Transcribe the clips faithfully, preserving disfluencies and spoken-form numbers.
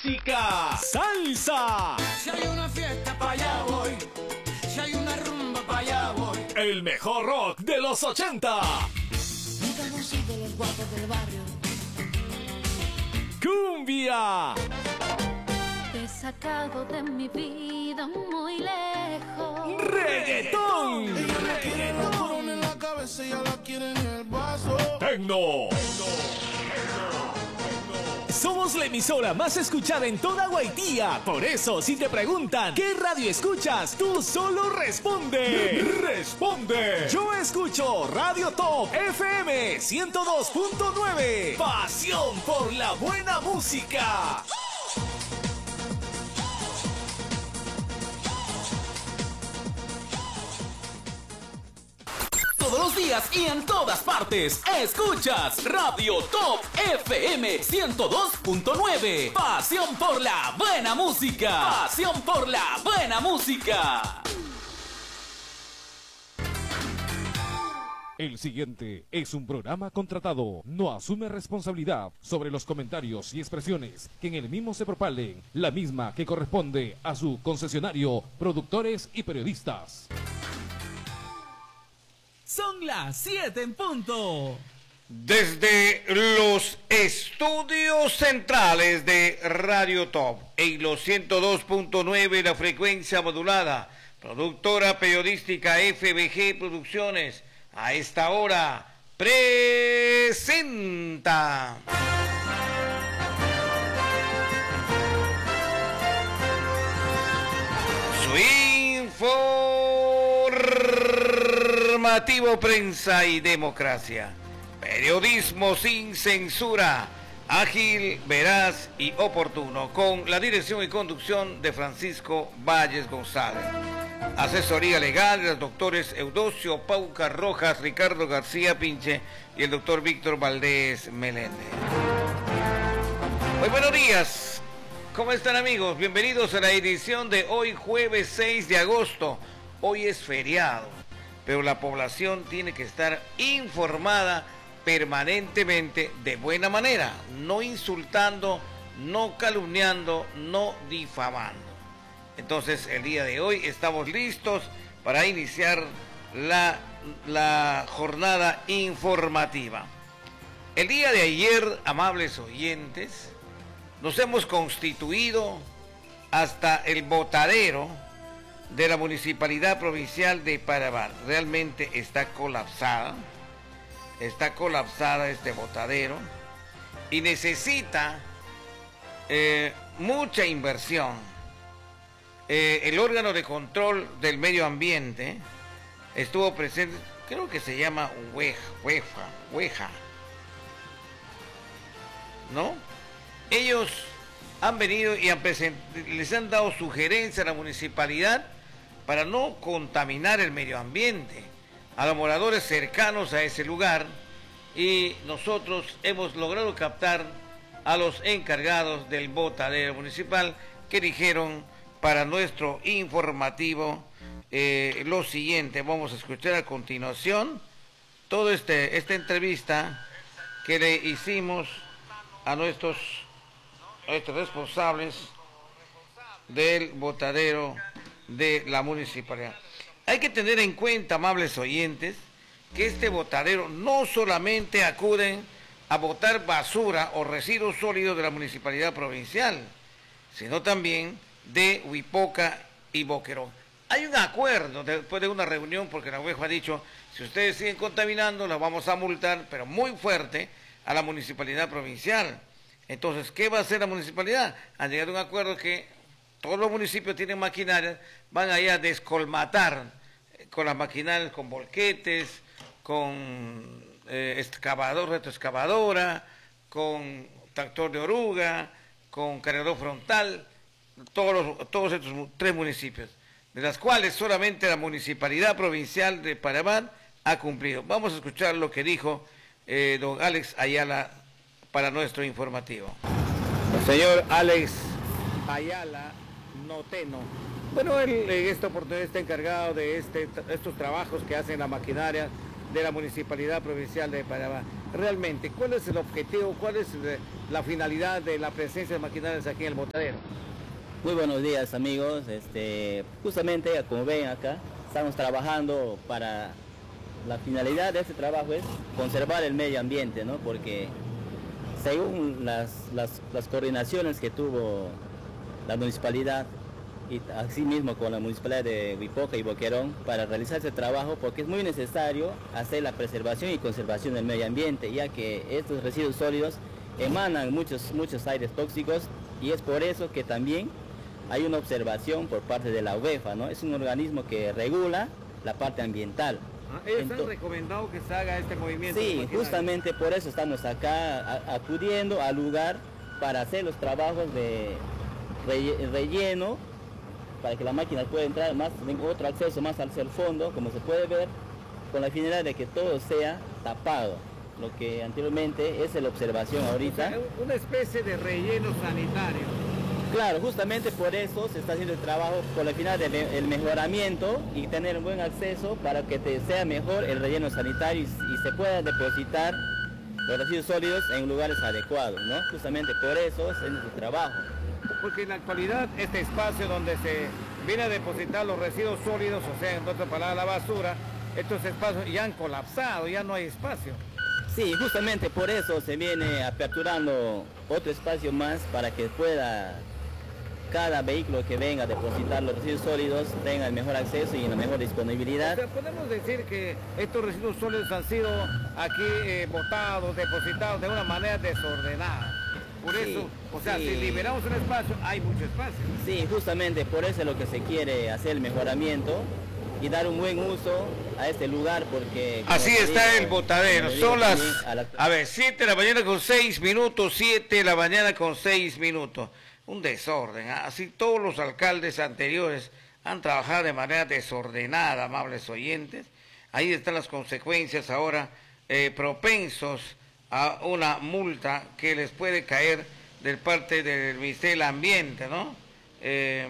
música salsa. Si hay una fiesta pa' allá voy, si hay una rumba pa' allá voy. El mejor rock de los ochenta. Mi camoncito, los guapos del barrio. Cumbia. Te he sacado de mi vida muy lejos. Reggaetón. Ella no quiere la corona en la cabeza, ella la quiere en el vaso. Tecno. Somos la emisora más escuchada en toda Guaitía. Por eso, si te preguntan ¿qué radio escuchas? Tú solo responde. Responde. Yo escucho Radio Top F M ciento dos punto nueve. Pasión por la buena música. Todos los días y en todas partes, escuchas Radio Top F M ciento dos punto nueve. Pasión por la buena música. Pasión por la buena música. El siguiente es un programa contratado. No asume responsabilidad sobre los comentarios y expresiones que en el mismo se propalen, la misma que corresponde a su concesionario, productores y periodistas. Son las siete en punto. Desde los estudios centrales de Radio Top en los ciento dos punto nueve, la frecuencia modulada, productora periodística F B G Producciones, a esta hora presenta su informativo Prensa y Democracia. Periodismo sin censura, ágil, veraz y oportuno, con la dirección y conducción de Francisco Valles González. Asesoría legal de los doctores Eudosio Pauca Rojas, Ricardo García Pinche y el doctor Víctor Valdés Meléndez. Muy buenos días, ¿cómo están amigos? Bienvenidos a la edición de hoy jueves seis de agosto. Hoy es feriado, pero la población tiene que estar informada permanentemente de buena manera, no insultando, no calumniando, no difamando. Entonces el día de hoy estamos listos para iniciar la, la jornada informativa. El día de ayer, amables oyentes, nos hemos constituido hasta el botadero de la Municipalidad Provincial de Parabán. Realmente está colapsada, está colapsada este botadero y necesita eh, mucha inversión. Eh, el órgano de control del medio ambiente estuvo presente, creo que se llama UEJA, UEJA, UEJA, ¿no? Ellos han venido y han les han dado sugerencias a la municipalidad para no contaminar el medio ambiente, a los moradores cercanos a ese lugar, y nosotros hemos logrado captar a los encargados del botadero municipal que dijeron para nuestro informativo eh, lo siguiente. Vamos a escuchar a continuación toda este, esta entrevista que le hicimos a nuestros, a nuestros responsables del botadero de la municipalidad. Hay que tener en cuenta, amables oyentes, que este botadero no solamente acuden a botar basura o residuos sólidos de la municipalidad provincial, sino también de Huipoca y Boquerón. Hay un acuerdo después de una reunión, porque la UEJA ha dicho, si ustedes siguen contaminando, los vamos a multar, pero muy fuerte, a la municipalidad provincial. Entonces, ¿qué va a hacer la municipalidad? Han llegado a un acuerdo que todos los municipios tienen maquinarias, van ahí a descolmatar con las maquinarias, con volquetes, con eh, excavador, retroexcavadora, con tractor de oruga, con cargador frontal, todos, los, todos estos tres municipios, de las cuales solamente la Municipalidad Provincial de Parabán ha cumplido. Vamos a escuchar lo que dijo eh, don Alex Ayala para nuestro informativo. El señor Alex Ayala Noteno. Bueno, él en esta oportunidad está encargado de este, estos trabajos que hacen la maquinaria de la Municipalidad Provincial de Panamá. Realmente, ¿cuál es el objetivo, cuál es la finalidad de la presencia de maquinarias aquí en el botadero? Muy buenos días, amigos. Este, justamente, como ven acá, estamos trabajando para... La finalidad de este trabajo es conservar el medio ambiente, ¿no? Porque según las, las, las coordinaciones que tuvo la municipalidad y asimismo con la municipalidad de Huipoca y Boquerón para realizar este trabajo, porque es muy necesario hacer la preservación y conservación del medio ambiente, ya que estos residuos sólidos emanan muchos, muchos aires tóxicos, y es por eso que también hay una observación por parte de la UEFA, ¿no? Es un organismo que regula la parte ambiental. Ellos han recomendado que se haga este movimiento. Sí, justamente por eso estamos acá a, acudiendo al lugar para hacer los trabajos de re, relleno, para que la máquina pueda entrar más, otro acceso más hacia el fondo, como se puede ver, con la finalidad de que todo sea tapado, lo que anteriormente es la observación ahorita. O sea, una especie de relleno sanitario. Claro, justamente por eso se está haciendo el trabajo con la finalidad del mejoramiento y tener un buen acceso para que te sea mejor el relleno sanitario y, y se pueda depositar los residuos sólidos en lugares adecuados, ¿no? Justamente por eso es nuestro trabajo. Porque en la actualidad este espacio donde se viene a depositar los residuos sólidos, o sea, en otras palabras la basura, estos espacios ya han colapsado, ya no hay espacio. Sí, justamente por eso se viene aperturando otro espacio más para que pueda cada vehículo que venga a depositar los residuos sólidos tenga el mejor acceso y la mejor disponibilidad. O sea, podemos decir que estos residuos sólidos han sido aquí eh, botados, depositados de una manera desordenada. Por sí, eso, o sea, sí. Si liberamos un espacio, hay mucho espacio. Sí, justamente por eso es lo que se quiere hacer el mejoramiento y dar un buen uso a este lugar, porque... Así está digo, el botadero, son las... A, la... a ver, siete de la mañana con seis minutos, siete de la mañana con seis minutos. Un desorden, ¿eh? Así todos los alcaldes anteriores han trabajado de manera desordenada, amables oyentes. Ahí están las consecuencias ahora, eh, propensos a una multa que les puede caer de parte del Ministerio del Ambiente, ¿no? Eh,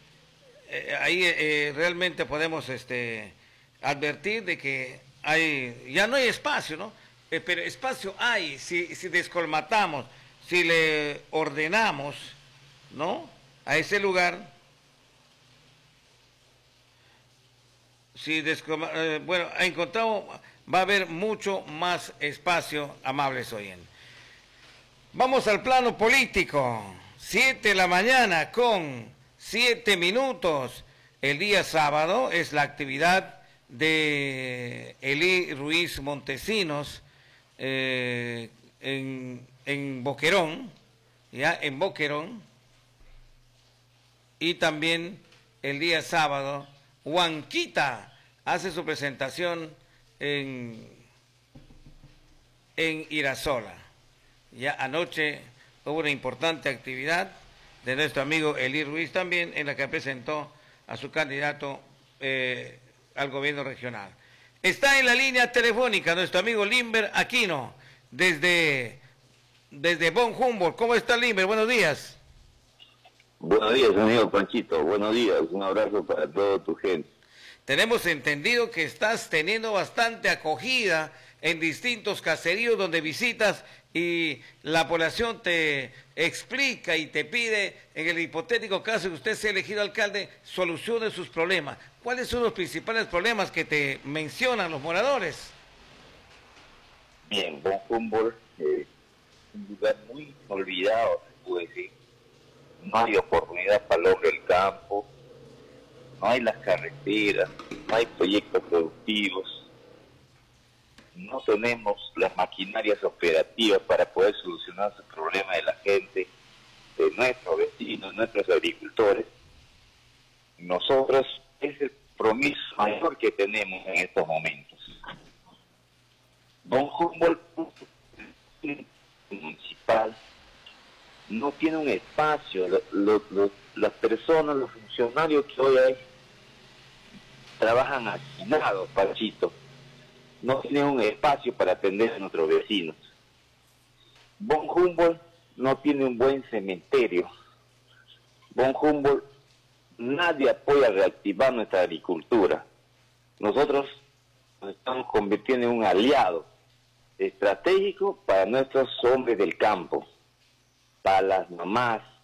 eh, ahí eh, realmente podemos este, advertir de que hay, ya no hay espacio, ¿no? Eh, pero espacio hay, si, si descolmatamos, si le ordenamos, ¿no? A ese lugar, si descolma, eh, bueno, encontramos, va a haber mucho más espacio, amables oyentes. Vamos al plano político, siete de la mañana con siete minutos, el día sábado es la actividad de Elí Ruiz Montesinos eh, en, en Boquerón, ya en Boquerón. Y también el día sábado, Huanquita hace su presentación en, en Irasola. Ya anoche hubo una importante actividad de nuestro amigo Elí Ruiz también, en la que presentó a su candidato eh, al gobierno regional. Está en la línea telefónica nuestro amigo Limber Aquino, desde, desde Von Humboldt. ¿Cómo está Limber? Buenos días. Buenos días, amigo Panchito. Buenos días. Un abrazo para toda tu gente. Tenemos entendido que estás teniendo bastante acogida en distintos caseríos donde visitas y la población te explica y te pide, en el hipotético caso que usted sea elegido alcalde, solucione sus problemas. ¿Cuáles son los principales problemas que te mencionan los moradores? Bien, Von Humboldt es un lugar muy olvidado, se puede decir. No hay oportunidad para el hombre del campo, no hay las carreteras, no hay proyectos productivos, no tenemos las maquinarias operativas para poder solucionar los problemas de la gente, de nuestros vecinos, nuestros agricultores. Nosotros es el compromiso mayor que tenemos en estos momentos. Von Humboldt municipal no tiene un espacio, lo, lo, lo, las personas, los funcionarios que hoy hay trabajan hacinados, Pachito, no tienen un espacio para atender a nuestros vecinos. Von Humboldt no tiene un buen cementerio. Von Humboldt, nadie apoya a reactivar nuestra agricultura. Nosotros nos estamos convirtiendo en un aliado estratégico para nuestros hombres del campo, para las mamás,